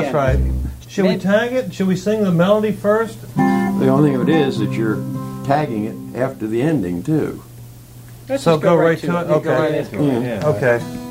that's right. Should we tag it? Should we sing the melody first? The only thing of it is that you're tagging it after the ending, too. Let's So just go right to it? Go right Okay. into it. Okay.